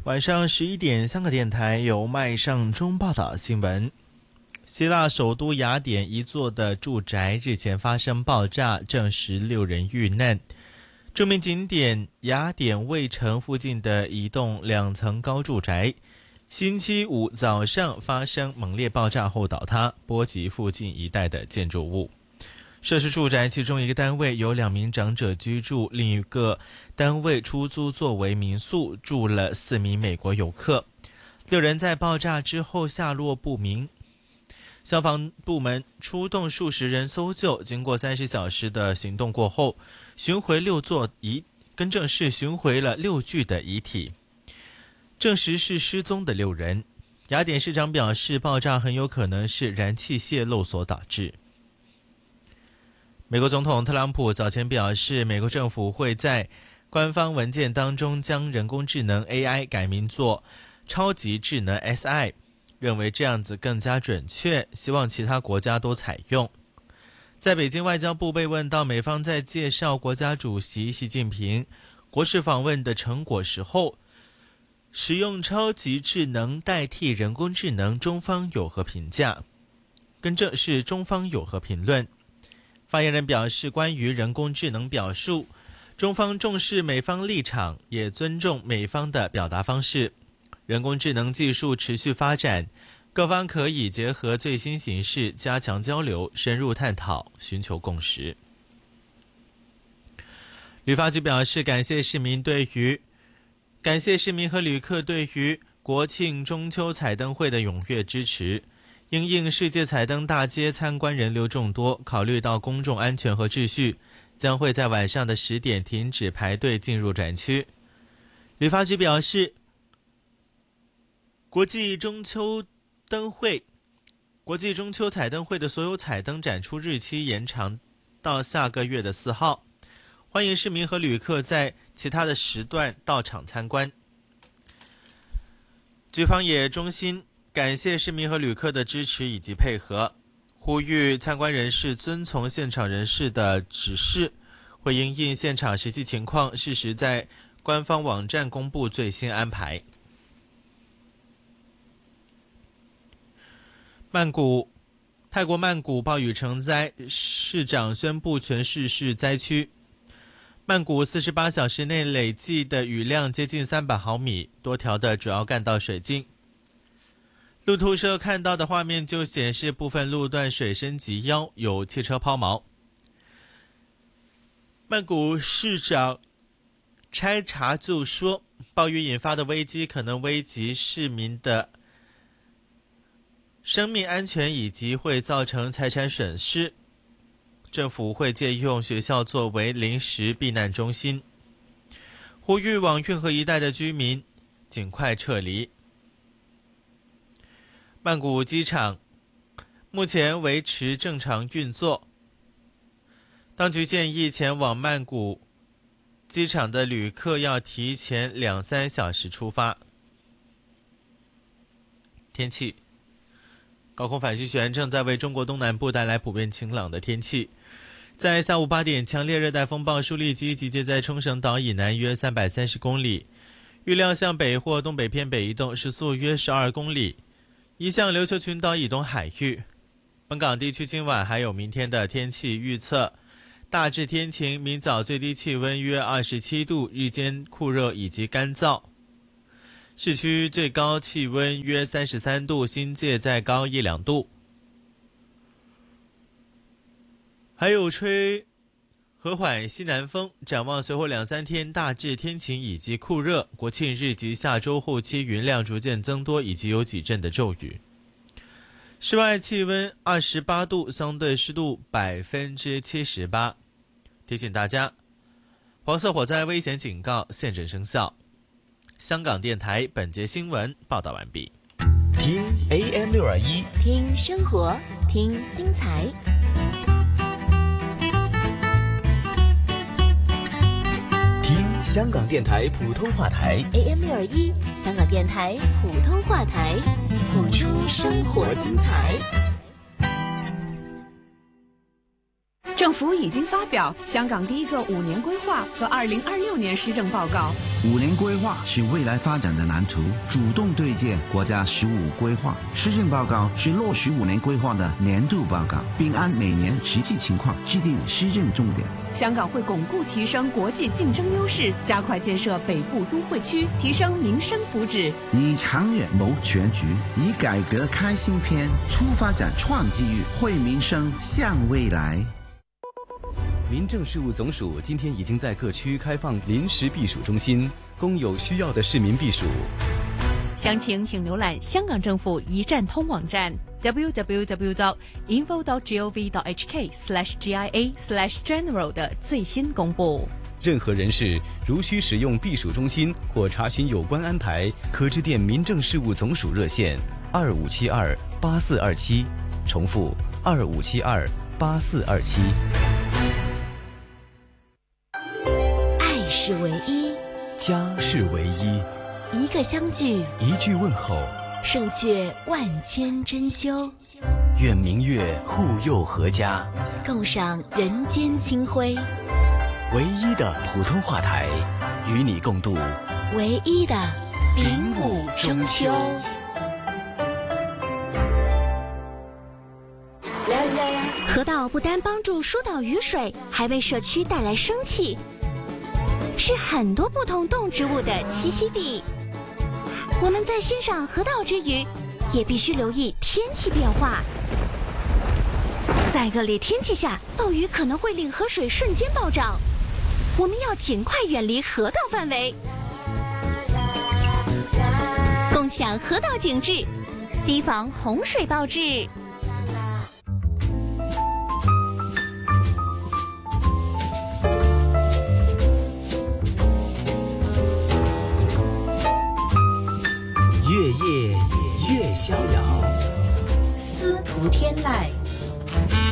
晚上11点，香港电台由麦尚中报道新闻。希腊首都雅典一座的住宅日前发生爆炸，证实6人遇难。著名景点雅典卫城附近的一栋2层高住宅，星期五早上发生猛烈爆炸后倒塌，波及附近一带的建筑物。涉事住宅其中一个单位有2名长者居住，另一个单位出租作为民宿，住了4名美国游客。6人在爆炸之后下落不明。消防部门出动数十人搜救，经过30小时的行动过后，寻回6具的遗体，证实是失踪的6人。雅典市长表示，爆炸很有可能是燃气泄漏所导致。美国总统特朗普早前表示，美国政府会在官方文件当中将人工智能 AI 改名作超级智能 SI， 认为这样子更加准确，希望其他国家都采用。在北京外交部被问到美方在介绍国家主席习近平国事访问的成果时候，使用超级智能代替人工智能，中方有何评价？更正是中方有何评论？发言人表示，关于人工智能表述，中方重视美方立场，也尊重美方的表达方式。人工智能技术持续发展，各方可以结合最新形势，加强交流，深入探讨，寻求共识。旅发局表示，感谢市民和旅客对于国庆中秋彩灯会的踊跃支持。因应世界彩灯大街参观人流众多，考虑到公众安全和秩序，将会在晚上的10点停止排队进入展区。旅发局表示，国际中秋彩灯会的所有彩灯展出日期延长到下个月的4号，欢迎市民和旅客在其他的时段到场参观。局方也衷心感谢市民和旅客的支持以及配合，呼吁参观人士遵从现场人士的指示，会因应现场实际情况，适时在官方网站公布最新安排。泰国曼谷暴雨成灾，市长宣布全市是灾区。曼谷48小时内累计的雨量接近300毫米，多条的主要干道水浸。路透社看到的画面就显示，部分路段水深及腰，有汽车抛锚。曼谷市长拆查就说，暴雨引发的危机可能危及市民的生命安全，以及会造成财产损失。政府会借用学校作为临时避难中心，呼吁往运河一带的居民尽快撤离。曼谷机场目前维持正常运作，当局建议前往曼谷机场的旅客要提前2-3小时出发。天气，高空反气旋正在为中国东南部带来普遍晴朗的天气。在下午8点，强烈热带风暴舒力基集结在冲绳岛以南约330公里，预料向北或东北偏北移动，时速约12公里，移向琉球群岛以东海域。本港地区今晚还有明天的天气预测，大致天晴，明早最低气温约27度，日间酷热以及干燥。市区最高气温约33度，新界再高1-2度。还有吹和缓西南风，展望随后2-3天大致天晴以及酷热，国庆日及下周后期云量逐渐增多，以及有几阵的骤雨。室外气温28度，相对湿度78%。提醒大家，黄色火灾危险警告现正生效。香港电台本节新闻报道完毕。 听 AM621， 听生活，听精彩。 听香港电台普通话台 AM621，香港电台普通话台，谱出生活精彩。 政府已经发表香港第一个5年规划和2026年施政报告。 5年规划是未来发展的蓝图，主动对接国家15规划。施政报告是落实5年规划的年度报告，并按每年实际情况制定施政重点。 香港会巩固提升国际竞争优势，加快建设北部都会区，提升民生福祉。 以长远谋全局，以改革开新篇，出发展创机遇，惠民生向未来。 民政事务总署今天已经在各区开放临时避暑中心，供有需要的市民避暑。 详情请浏览香港政府一站通网站 www.info.gov.hk/GIA/general 的最新公布。 任何人士如需使用避暑中心或查询有关安排，可致电民政事务总署热线25728427，重复25728427。 爱是唯一， 家是唯一， 一个相聚， 一句问候， 胜却万千珍馐。 愿明月护佑阖家， 共赏人间清辉。 唯一的普通话台，与你共度唯一的丙午中秋。河道不单帮助疏导雨水，还为社区带来生气，是很多不同动植物的栖息地。我们在欣赏河道之余，也必须留意天气变化。在恶劣天气下，暴雨可能会令河水瞬间暴涨，我们要尽快远离河道范围，共享河道景致，提防洪水暴至。 月夜越逍遥， 司徒天籁。